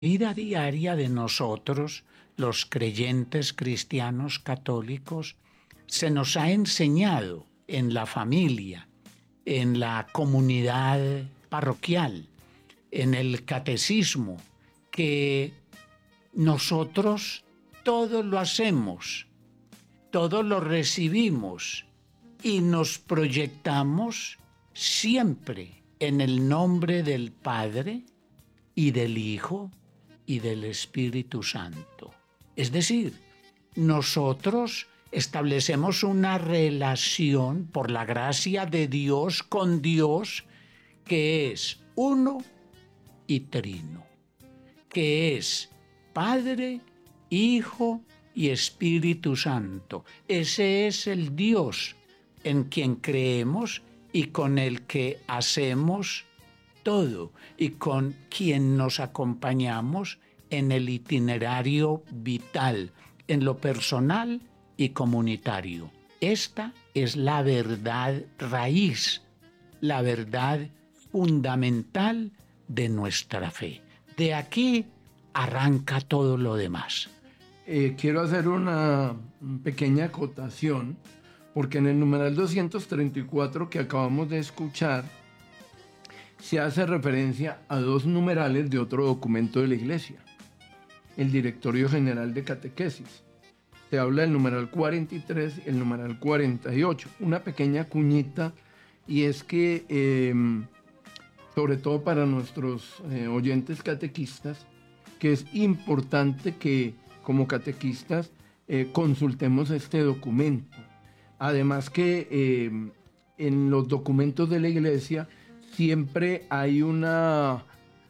Vida diaria de nosotros, los creyentes cristianos católicos, se nos ha enseñado en la familia, en la comunidad parroquial, en el catecismo, que nosotros todo lo hacemos, todo lo recibimos y nos proyectamos siempre en el nombre del Padre y del Hijo y del Espíritu Santo. Es decir, nosotros establecemos una relación por la gracia de Dios con Dios que es uno y trino, que es Padre, Hijo y Espíritu Santo. Ese es el Dios en quien creemos y con el que hacemos todo y con quien nos acompañamos en el itinerario vital, en lo personal y comunitario. Esta es la verdad raíz, la verdad fundamental de nuestra fe. De aquí arranca todo lo demás. Quiero hacer una pequeña acotación, porque en el numeral 234 que acabamos de escuchar, se hace referencia a dos numerales de otro documento de la Iglesia, el Directorio General de Catequesis. Se habla del numeral 43 y el numeral 48. Una pequeña cuñita, y es que, sobre todo para nuestros oyentes catequistas, que es importante que como catequistas consultemos este documento. Además que en los documentos de la Iglesia siempre hay unos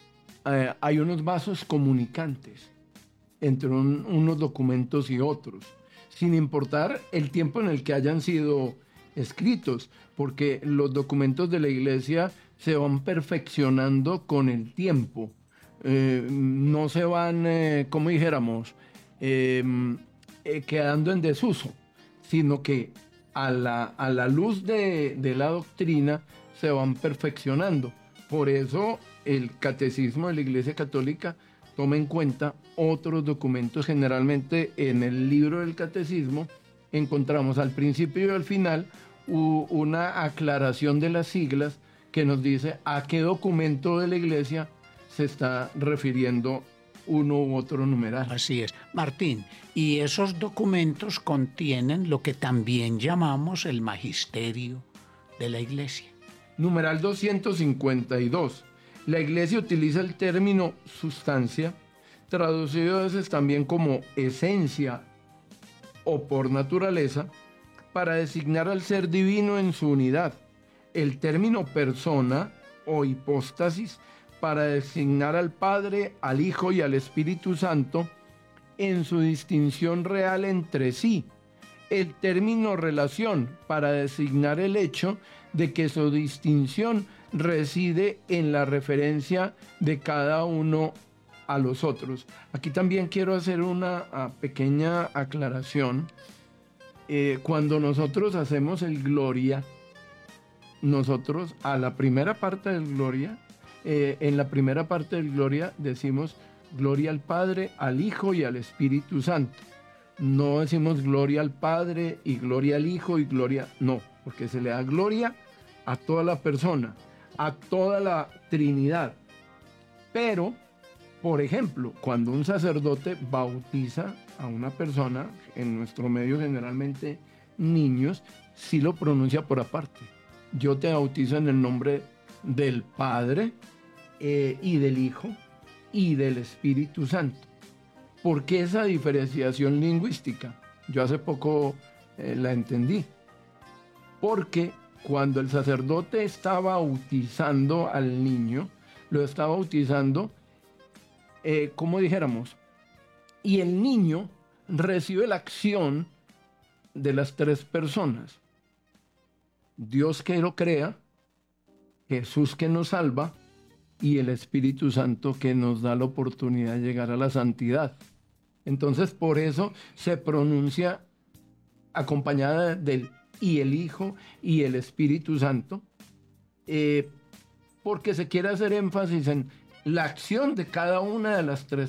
vasos comunicantes entre unos documentos y otros, sin importar el tiempo en el que hayan sido escritos, porque los documentos de la Iglesia se van perfeccionando con el tiempo. No se van, como dijéramos, quedando en desuso, sino que a la luz de la doctrina se van perfeccionando. Por eso el catecismo de la Iglesia Católica toma en cuenta otros documentos. Generalmente en el libro del catecismo encontramos al principio y al final una aclaración de las siglas que nos dice a qué documento de la Iglesia se está refiriendo uno u otro numeral. Así es. Martín, y esos documentos contienen lo que también llamamos el magisterio de la Iglesia. Numeral 252. La Iglesia utiliza el término sustancia, traducido a veces también como esencia o por naturaleza, para designar al ser divino en su unidad. El término persona o hipóstasis para designar al Padre, al Hijo y al Espíritu Santo en su distinción real entre sí. El término relación para designar el hecho de que su distinción reside en la referencia de cada uno a los otros. Aquí también quiero hacer una pequeña aclaración. Cuando nosotros hacemos el Gloria, nosotros a la primera parte del Gloria, en la primera parte del Gloria decimos Gloria al Padre, al Hijo y al Espíritu Santo. No decimos gloria al Padre y gloria al Hijo y gloria, no, porque se le da gloria a toda la persona, a toda la Trinidad. Pero, por ejemplo, cuando un sacerdote bautiza a una persona, en nuestro medio generalmente niños, sí lo pronuncia por aparte. Yo te bautizo en el nombre del Padre y del Hijo y del Espíritu Santo. ¿Por qué esa diferenciación lingüística? Yo hace poco la entendí. Porque cuando el sacerdote está bautizando al niño, lo está bautizando, como dijéramos, y el niño recibe la acción de las tres personas. Dios que lo crea, Jesús que nos salva y el Espíritu Santo que nos da la oportunidad de llegar a la santidad. Entonces, por eso se pronuncia acompañada del y el Hijo y el Espíritu Santo, porque se quiere hacer énfasis en la acción de cada una de las tres